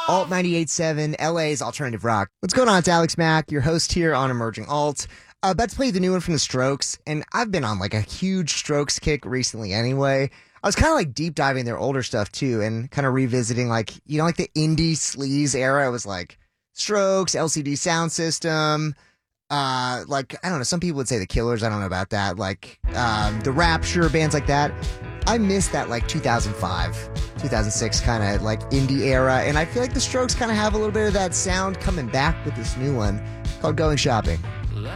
Alt 98.7, LA's alternative rock. What's going on? It's Alex Mack, your host here on Emerging Alt. About to play the new one from the Strokes, and I've been on like a huge Strokes kick recently anyway. I was kind of like deep diving their older stuff too, and kind of revisiting like, like the indie sleaze era. It was like Strokes, LCD Sound System, like, I don't know, some people would say the Killers, I don't know about that, like the Rapture, bands like that. I miss that like 2005, 2006 kind of like indie era, and I feel like the Strokes kind of have a little bit of that sound coming back with this new one called Going Shopping.